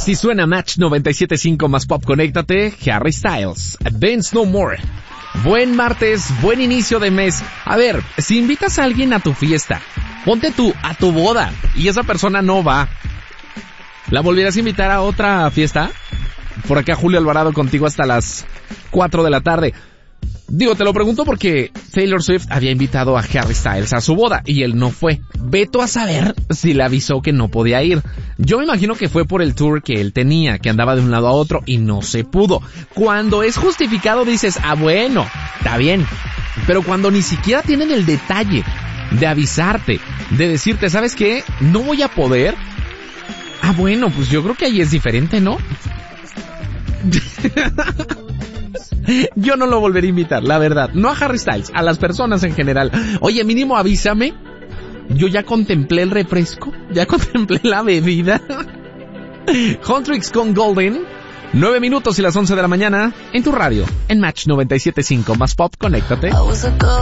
Así suena Match 97.5 más Pop. Conéctate, Harry Styles, Dance No More. Buen martes, buen inicio de mes. A ver, si invitas a alguien a tu fiesta, ponte tú a tu boda y esa persona no va, ¿la volverás a invitar a otra fiesta? Por acá Julio Alvarado contigo hasta las 4 de la tarde. Digo, te lo pregunto porque Taylor Swift había invitado a Harry Styles a su boda y él no fue. Veto a saber si le avisó que no podía ir. Yo me imagino que fue por el tour que él tenía, que andaba de un lado a otro y no se pudo. Cuando es justificado dices, bueno, está bien. Pero cuando ni siquiera tienen el detalle de avisarte, de decirte, ¿sabes qué? No voy a poder. Bueno, pues yo creo que ahí es diferente, ¿no? Yo no lo volvería a invitar, la verdad. No a Harry Styles, a las personas en general. Oye, mínimo avísame. Yo ya contemplé el refresco, ya contemplé la bebida. Huntrix con Golden. 9 minutos y las 11 de la mañana en tu radio, en Match 97.5 más Pop. Conéctate.